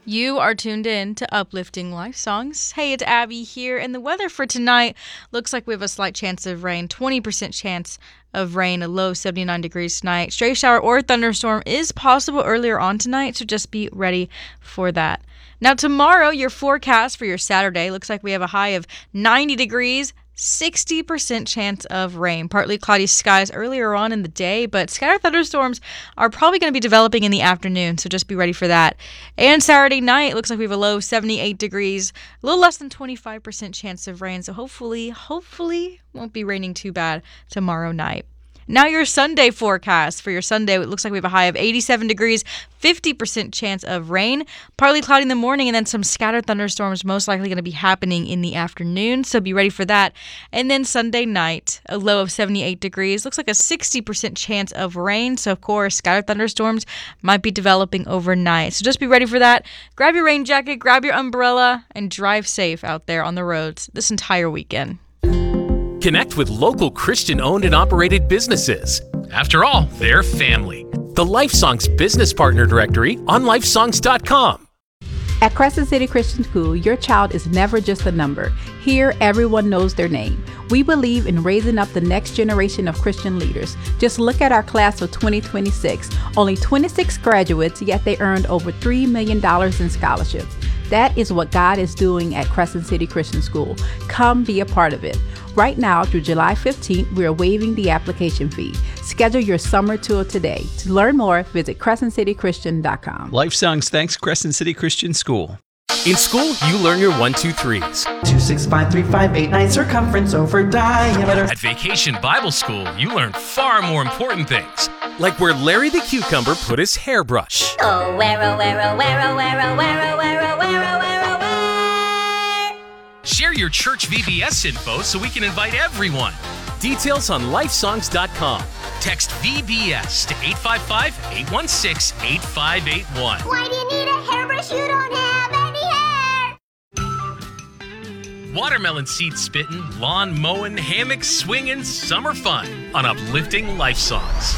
You are tuned in to Uplifting Life Songs. Hey, it's Abby here, and the weather for tonight looks like we have a slight chance of rain, 20% chance of rain, a low 79 degrees tonight. Stray shower or thunderstorm is possible earlier on tonight, so just be ready for that. Now, tomorrow, your forecast for your Saturday looks like we have a high of 90 degrees, 60% chance of rain. Partly cloudy skies earlier on in the day, but scattered thunderstorms are probably going to be developing in the afternoon, so just be ready for that. And Saturday night, looks like we have a low 78 degrees, a little less than 25% chance of rain, so hopefully won't be raining too bad tomorrow night. Now your Sunday forecast. For your Sunday, it looks like we have a high of 87 degrees, 50% chance of rain, partly cloudy in the morning, and then some scattered thunderstorms most likely going to be happening in the afternoon, so be ready for that. And then Sunday night, a low of 78 degrees, looks like a 60% chance of rain, so of course, scattered thunderstorms might be developing overnight. So just be ready for that. Grab your rain jacket, grab your umbrella, and drive safe out there on the roads this entire weekend. Connect with local Christian-owned and operated businesses. After all, they're family. The LifeSongs Business Partner Directory on lifesongs.com. At Crescent City Christian School, your child is never just a number. Here, everyone knows their name. We believe in raising up the next generation of Christian leaders. Just look at our class of 2026. Only 26 graduates, yet they earned over $3 million in scholarships. That is what God is doing at Crescent City Christian School. Come be a part of it. Right now, through July 15th, we are waiving the application fee. Schedule your summer tour today. To learn more, visit crescentcitychristian.com. LifeSongs thanks Crescent City Christian School. In school, you learn your 1, 2, 3s. 2, 6, 5, 3, 5, 8, 9, circumference over diameter. At Vacation Bible School, you learn far more important things, like where Larry the Cucumber put his hairbrush. Oh, where, oh, where, oh, where, oh, where, oh, where, oh, where, oh, where, oh, where, oh, where. Share your church VBS info so we can invite everyone. Details on lifesongs.com. Text VBS to 855-816-8581. Why do you need a hairbrush? You don't have any hair. Watermelon seed spitting, lawn mowing, hammock swinging, summer fun on Uplifting Life Songs.